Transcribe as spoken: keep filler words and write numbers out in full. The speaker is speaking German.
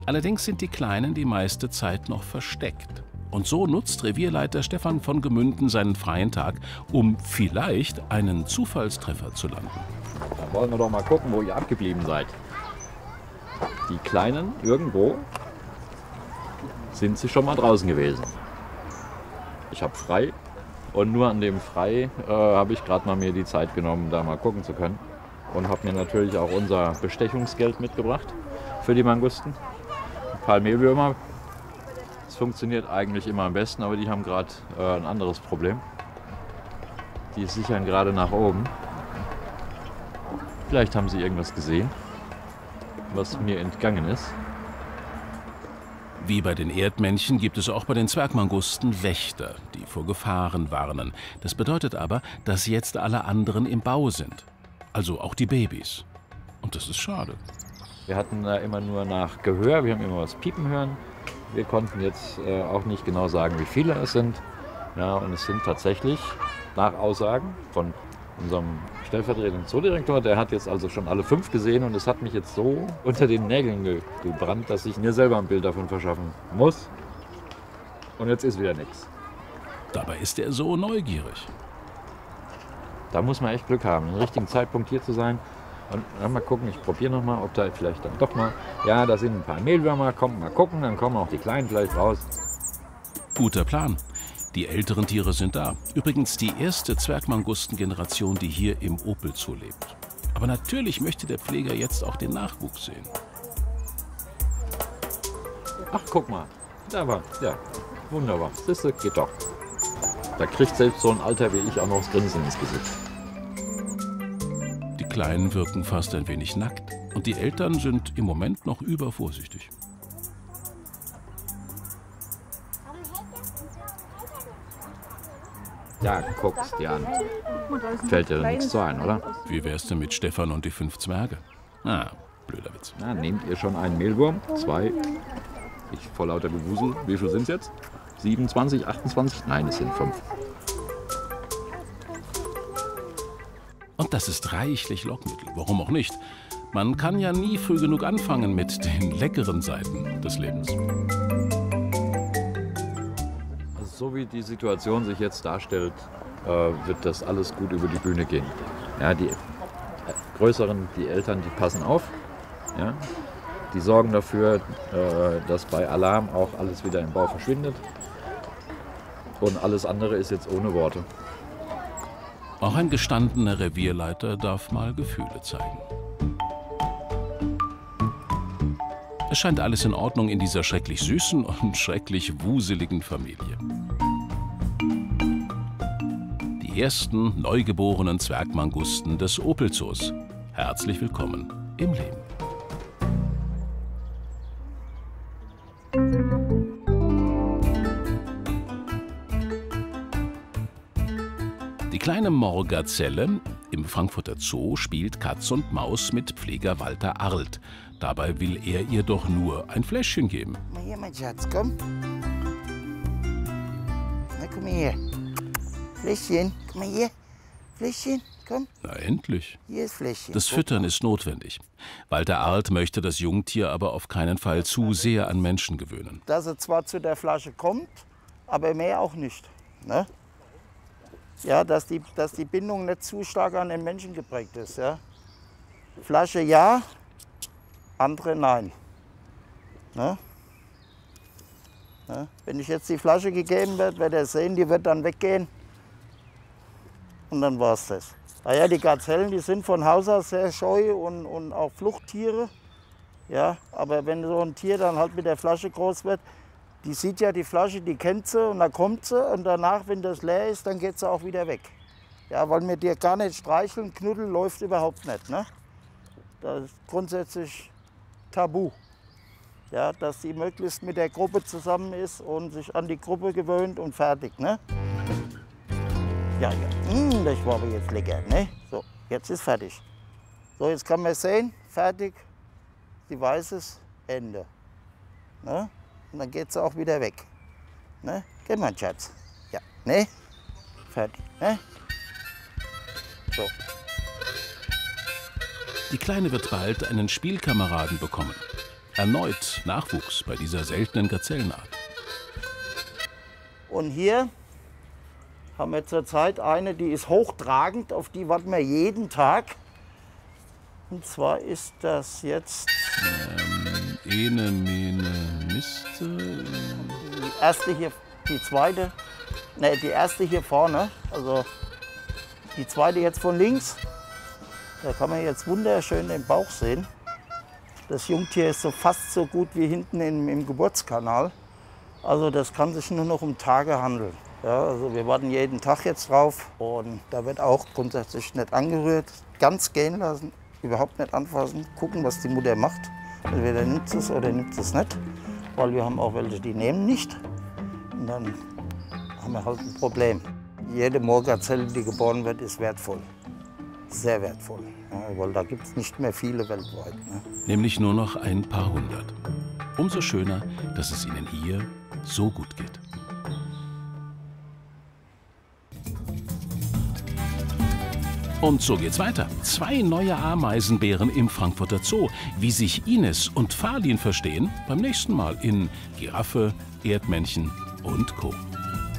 Allerdings sind die Kleinen die meiste Zeit noch versteckt. Und so nutzt Revierleiter Stefan von Gemünden seinen freien Tag, um vielleicht einen Zufallstreffer zu landen. Da wollen wir doch mal gucken, wo ihr abgeblieben seid. Die Kleinen, irgendwo sind sie schon mal draußen gewesen. Ich habe frei und nur an dem Frei äh, habe ich gerade mal mir die Zeit genommen, da mal gucken zu können. Und habe mir natürlich auch unser Bestechungsgeld mitgebracht für die Mangusten. Ein paar Mehlwürmer. Das funktioniert eigentlich immer am besten, aber die haben gerade äh, ein anderes Problem. Die sichern gerade nach oben. Vielleicht haben sie irgendwas gesehen, was mir entgangen ist. Wie bei den Erdmännchen gibt es auch bei den Zwergmangusten Wächter, die vor Gefahren warnen. Das bedeutet aber, dass jetzt alle anderen im Bau sind. Also auch die Babys. Und das ist schade. Wir hatten da immer nur nach Gehör, wir haben immer was piepen hören. Wir konnten jetzt äh, auch nicht genau sagen, wie viele es sind. Ja, und es sind tatsächlich, nach Aussagen von unserem stellvertretenden Zoodirektor, der hat jetzt also schon alle fünf gesehen und es hat mich jetzt so unter den Nägeln ge gebrannt, dass ich mir selber ein Bild davon verschaffen muss. Und jetzt ist wieder nichts. Dabei ist er so neugierig. Da muss man echt Glück haben, im richtigen Zeitpunkt hier zu sein. Und dann mal gucken, ich probiere noch mal, ob da vielleicht dann doch mal... Ja, da sind ein paar Mehlwürmer, kommt mal gucken, dann kommen auch die Kleinen vielleicht raus. Guter Plan. Die älteren Tiere sind da. Übrigens die erste Zwergmangusten-Generation, die hier im Opel-Zoo lebt. Aber natürlich möchte der Pfleger jetzt auch den Nachwuchs sehen. Ach, guck mal. Da war, ja, wunderbar. Siehste, geht doch. Da kriegt selbst so ein Alter wie ich auch noch das Grinsen ins Gesicht. Die Kleinen wirken fast ein wenig nackt und die Eltern sind im Moment noch übervorsichtig. Ja, guck's dir an. Fällt dir nichts zu ein, oder? Wie wär's denn mit Stefan und die fünf Zwerge? Ah, blöder Witz. Na, nehmt ihr schon einen Mehlwurm? Zwei? Ich vor lauter Gewusel. Wie viel sind's jetzt? siebenundzwanzig, achtundzwanzig? Nein, es sind fünf. Und das ist reichlich Lockmittel. Warum auch nicht? Man kann ja nie früh genug anfangen mit den leckeren Seiten des Lebens. Also so wie die Situation sich jetzt darstellt, äh, wird das alles gut über die Bühne gehen. Ja, die äh, Größeren, die Eltern, die passen auf. Ja, die sorgen dafür, äh, dass bei Alarm auch alles wieder im Bau verschwindet. Und alles andere ist jetzt ohne Worte. Auch ein gestandener Revierleiter darf mal Gefühle zeigen. Es scheint alles in Ordnung in dieser schrecklich süßen und schrecklich wuseligen Familie. Die ersten neugeborenen Zwergmangusten des Opel-Zoos. Herzlich willkommen im Leben. Die kleine Morgazelle im Frankfurter Zoo spielt Katz und Maus mit Pfleger Walter Arlt. Dabei will er ihr doch nur ein Fläschchen geben. Komm mal hier, mein Schatz, komm. Na, komm mal hier. Fläschchen, komm mal hier. Fläschchen, komm. Na endlich. Hier ist Fläschchen. Das Füttern ist notwendig. Walter Arlt möchte das Jungtier aber auf keinen Fall zu sehr an Menschen gewöhnen. Dass er zwar zu der Flasche kommt, aber mehr auch nicht. Ne? Ja, dass die, dass die Bindung nicht zu stark an den Menschen geprägt ist. Ja? Flasche ja, andere nein. Ne? Ne? Wenn ich jetzt die Flasche gegeben wird, wird er sehen, die wird dann weggehen. Und dann war es das. Ah ja, die Gazellen, die sind von Haus aus sehr scheu und, und auch Fluchttiere. Ja, aber wenn so ein Tier dann halt mit der Flasche groß wird, die sieht ja die Flasche, die kennt sie und dann kommt sie und danach, wenn das leer ist, dann geht sie auch wieder weg. Ja, weil wir dir gar nicht streicheln, knuddeln läuft überhaupt nicht. Ne? Das ist grundsätzlich tabu. Ja, dass sie möglichst mit der Gruppe zusammen ist und sich an die Gruppe gewöhnt und fertig. Ne? Ja, ja, mmh, das war aber jetzt lecker. Ne? So, jetzt ist fertig. So, jetzt kann man sehen, fertig, sie weiß es, Ende. Ne? Und dann geht sie auch wieder weg. Ne? Geh mal, Schatz. Ja, ne? Fertig, ne? So. Die Kleine wird bald einen Spielkameraden bekommen. Erneut Nachwuchs bei dieser seltenen Gazellenart. Und hier haben wir zurzeit eine, die ist hochtragend, auf die warten wir jeden Tag. Und zwar ist das jetzt Ähm, Ene, Mene, Miste. die erste hier, die zweite, ne, die erste hier vorne, also die zweite jetzt von links. Da kann man jetzt wunderschön den Bauch sehen. Das Jungtier ist so fast so gut wie hinten im, im Geburtskanal. Also das kann sich nur noch um Tage handeln. Ja, also wir warten jeden Tag jetzt drauf und da wird auch grundsätzlich nicht angerührt. Ganz gehen lassen, überhaupt nicht anfassen, gucken, was die Mutter macht. Entweder nimmt sie es oder nimmt sie es nicht, weil wir haben auch welche, die nehmen nicht. Und dann haben wir halt ein Problem. Jede Moorgazelle, die geboren wird, ist wertvoll. Sehr wertvoll, ja, weil da gibt es nicht mehr viele weltweit. Ne? Nämlich nur noch ein paar hundert. Umso schöner, dass es ihnen hier so gut geht. Und so geht's weiter. Zwei neue Ameisenbären im Frankfurter Zoo. Wie sich Ines und Farlin verstehen, beim nächsten Mal in Giraffe, Erdmännchen und Co.